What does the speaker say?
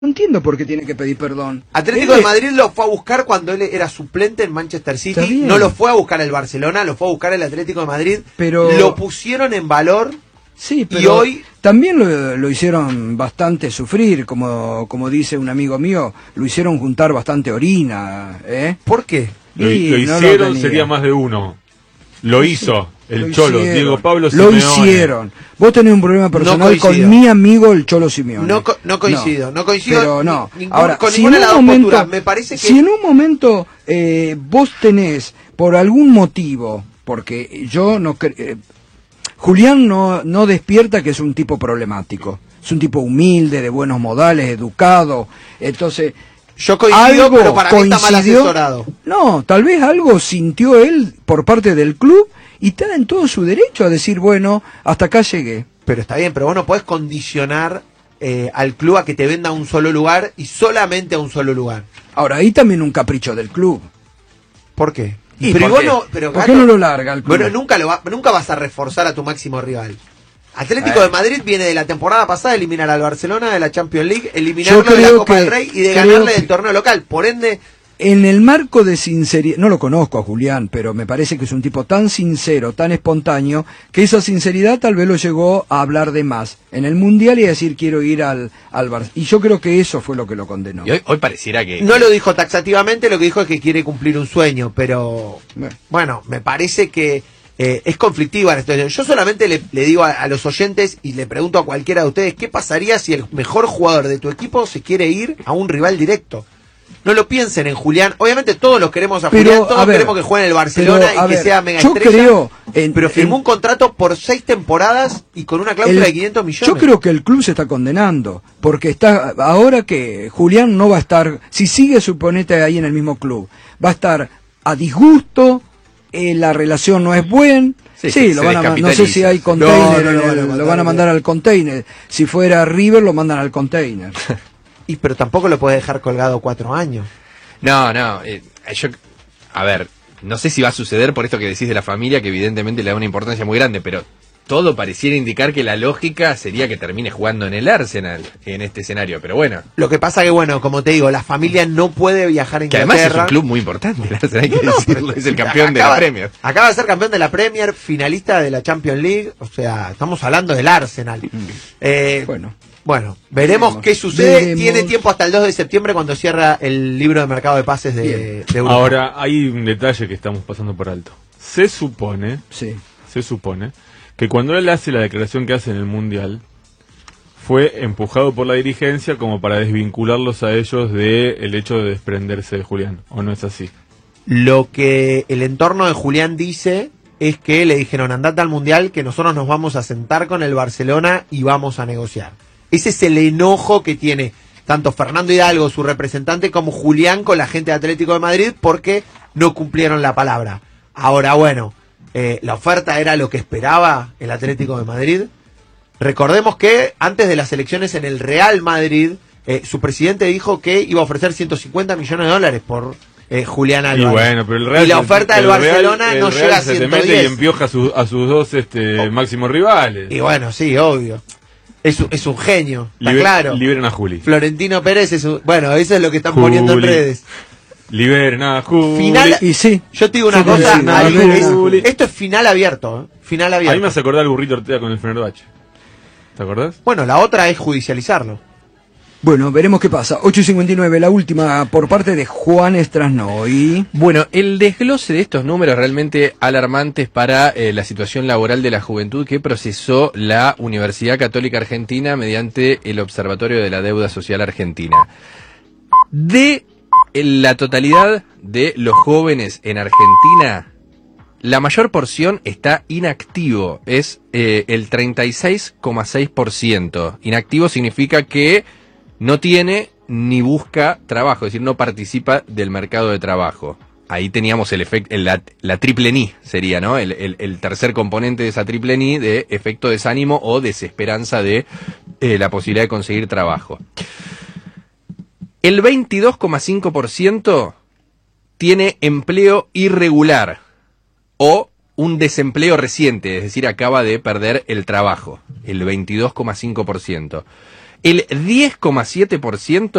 No entiendo por qué tiene que pedir perdón. Atlético de Madrid lo fue a buscar cuando él era suplente en Manchester City. No lo fue a buscar el Barcelona, lo fue a buscar el Atlético de Madrid. Pero lo pusieron en valor. Sí, pero y hoy también lo hicieron bastante sufrir, como dice un amigo mío, lo hicieron juntar bastante orina, ¿eh? ¿Por qué? Lo hicieron, sería más de uno. Lo hizo el Cholo, Diego Pablo Simeone. Lo hicieron. Vos tenés un problema personal con mi amigo el Cholo Simeone. No coincido. Pero no. Ahora, con si ninguna de las dos momento, posturas, me parece que... Si en un momento vos tenés, por algún motivo, porque yo no Julián no despierta que es un tipo problemático. Es un tipo humilde, de buenos modales, educado. Entonces... Yo coincido, pero para mí está mal asesorado. No, tal vez algo sintió él por parte del club y está en todo su derecho a decir, bueno, hasta acá llegué. Pero está bien, pero vos no podés condicionar al club a que te venda a un solo lugar y solamente a un solo lugar. Ahora, ahí también un capricho del club. ¿Por qué? Pero ¿por qué no lo larga el club? Bueno, nunca vas a reforzar a tu máximo rival. Atlético de Madrid viene de la temporada pasada de eliminar al Barcelona de la Champions League, eliminarlo de la Copa del Rey y de ganarle del torneo local. Por ende, en el marco de sinceridad, no lo conozco a Julián, pero me parece que es un tipo tan sincero, tan espontáneo, que esa sinceridad tal vez lo llegó a hablar de más en el Mundial y a decir quiero ir al Barça. Y yo creo que eso fue lo que lo condenó. Y hoy pareciera que... No lo dijo taxativamente, lo que dijo es que quiere cumplir un sueño, pero bueno, me parece que es conflictiva la situación. Yo solamente le digo a los oyentes y le pregunto a cualquiera de ustedes, ¿qué pasaría si el mejor jugador de tu equipo se quiere ir a un rival directo? No lo piensen en Julián. Obviamente todos los queremos a Julián, todos queremos que juegue en el Barcelona y que sea mega estrella. Pero firmó un contrato por 6 temporadas y con una cláusula de 500 millones. Yo creo que el club se está condenando, porque está ahora que Julián no va a estar, si sigue suponete ahí en el mismo club, va a estar a disgusto, la relación no es buena. Sí, lo van a, no sé si hay container, lo van a mandar al container. Si fuera River lo mandan al container. Pero tampoco lo puede dejar colgado 4 años. No, yo, a ver, no sé si va a suceder por esto que decís de la familia, que evidentemente le da una importancia muy grande, pero todo pareciera indicar que la lógica sería que termine jugando en el Arsenal en este escenario, pero bueno. Lo que pasa que, bueno, como te digo, la familia no puede viajar a Inglaterra. Que además es un club muy importante, el Arsenal, hay que decirlo, es el campeón de la Premier. Acaba de ser campeón de la Premier, finalista de la Champions League, o sea, estamos hablando del Arsenal. Bueno, veremos qué sucede. Tiene tiempo hasta el 2 de septiembre cuando cierra el libro de mercado de pases de Europa. Ahora, hay un detalle que estamos pasando por alto. Se supone que cuando él hace la declaración que hace en el Mundial, fue empujado por la dirigencia como para desvincularlos a ellos del hecho de desprenderse de Julián, ¿o no es así? Lo que el entorno de Julián dice es que le dijeron, andate al Mundial, que nosotros nos vamos a sentar con el Barcelona y vamos a negociar. Ese es el enojo que tiene tanto Fernando Hidalgo, su representante, como Julián con la gente de Atlético de Madrid, porque no cumplieron la palabra. Ahora, bueno, la oferta era lo que esperaba el Atlético de Madrid. Recordemos que antes de las elecciones en el Real Madrid, su presidente dijo que iba a ofrecer 150 millones de dólares por Julián Álvarez. Y bueno, pero el Real, y la oferta del Barcelona no llega a 110. Y empioja a sus dos máximos rivales. Y bueno, sí, obvio. Es un genio, está claro. Liberen a Juli. Florentino Pérez es un... Bueno, eso es lo que están poniendo en redes. Liberen a Juli. Final, y sí. Yo te digo una cosa, esto es final abierto, final abierto. A mí me hace acordar al Burrito Ortega con el Fenerbahce. ¿Te acordás? Bueno, la otra es judicializarlo. Bueno, veremos qué pasa. 8:59, la última por parte de Juan Strasnoy. Bueno, el desglose de estos números realmente alarmantes para la situación laboral de la juventud que procesó la Universidad Católica Argentina mediante el Observatorio de la Deuda Social Argentina. De la totalidad de los jóvenes en Argentina, la mayor porción está inactivo, es el 36,6%. Inactivo significa que no tiene ni busca trabajo, es decir, no participa del mercado de trabajo. Ahí teníamos el efecto, la triple ni sería, ¿no? El tercer componente de esa triple ni de efecto desánimo o desesperanza de la posibilidad de conseguir trabajo. El 22,5% tiene empleo irregular o un desempleo reciente, es decir, acaba de perder el trabajo, el 22,5%. el 10,7%